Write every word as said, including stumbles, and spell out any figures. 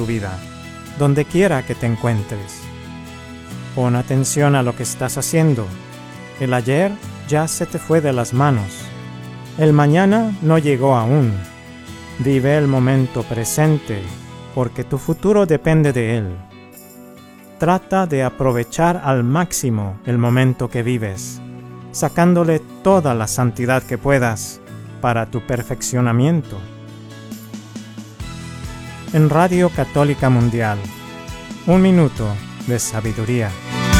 tu vida, donde quiera que te encuentres. Pon atención a lo que estás haciendo. El ayer ya se te fue de las manos. El mañana no llegó aún. Vive el momento presente, porque tu futuro depende de él. Trata de aprovechar al máximo el momento que vives, sacándole toda la santidad que puedas para tu perfeccionamiento. En Radio Católica Mundial, un minuto de sabiduría.